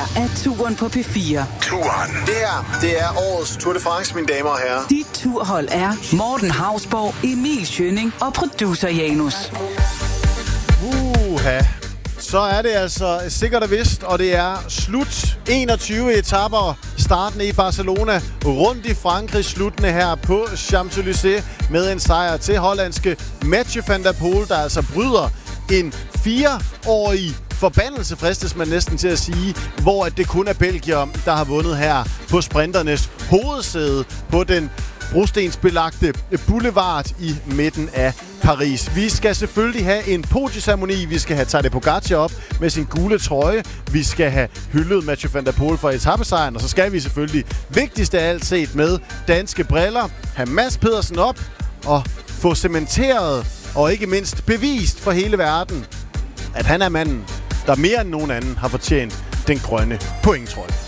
er turen på P4. Turen. Det er årets Tour de France, mine damer og herrer. Dit turhold er Morten Hausborg, Emil Schønning og producer Janus. Så er det altså sikkert og vist, og det er slut. 21 etaper startende i Barcelona, rundt i Frankrig, sluttende her på Champs-Élysées med en sejr til hollandske Mathieu van der Poel, der altså bryder en 4-årig forbandelse, fristes man næsten til at sige, hvor at det kun er Belgier, der har vundet her på sprinternes hovedsæde på den brostensbelagte boulevard i midten af Paris. Vi skal selvfølgelig have en podieceremoni. Vi skal have Tadej Pogačar op med sin gule trøje. Vi skal have hyldet Mathieu van der Poel for etapesejren. Og så skal vi selvfølgelig, vigtigst af alt set med danske briller, have Mads Pedersen op og få cementeret og ikke mindst bevist for hele verden, at han er manden, der mere end nogen anden har fortjent den grønne pointtrøje.